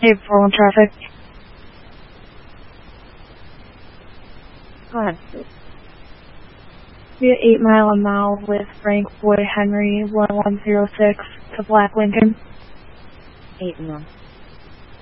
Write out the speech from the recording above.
Hey, 41 traffic. Go ahead. Be at 8 Mile a Mile with Frank Boy Henry 1106 to Black Lincoln. 8 Mile.